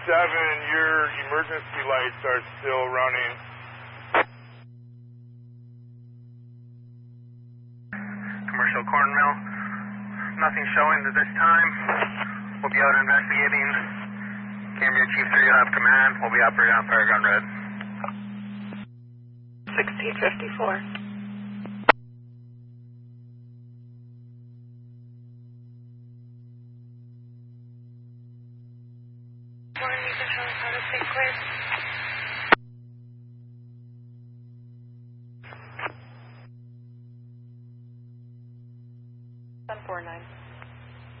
your emergency lights are still running. Commercial corn mill. Nothing showing at this time. We'll be out investigating. Cambria Chief 3, you'll have command. We'll be operating on Paragon Red. 1654. Morning, you can tell us how to stay clear.